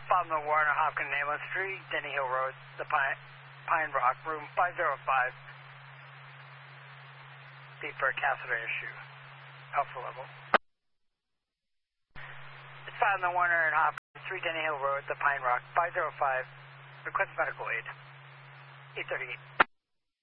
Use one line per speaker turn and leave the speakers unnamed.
Bottom of Warner Hopkins Ambulance Street, Denny Hill Road, the Pine Rock, room 505. Beat for a catheter issue. Alpha level. It's 5 on the Warner and Hopkins, 3 Denny Hill Road, the Pine Rock, 505. Request medical aid. 838.